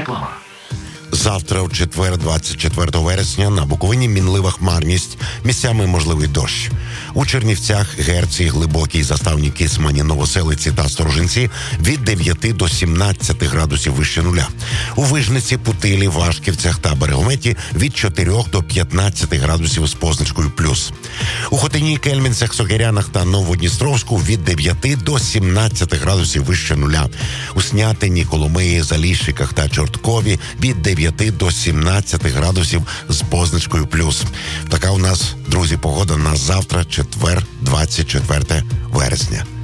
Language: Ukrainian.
Реклама. Завтра, в четвер, 24 вересня, на Буковині мінлива хмарність, місцями можливий дощ. У Чернівцях, Герці, Глибокій, Заставні, Кисмані, Новоселиці та Сторожинці від 9 до 17 градусів вище нуля. У Вижниці, Путилі, Вашківцях та Берегометі від 4 до 15 градусів з позначкою плюс. У Хотині, Кельменцях, Сокирянах та Новодністровську від 9 до 17 градусів вище нуля. У Снятині, Коломиї, Заліщиках та Чорткові від 9 до 17 градусів з позначкою плюс. Така у нас, друзі, погода на завтра, четвер, 24 вересня.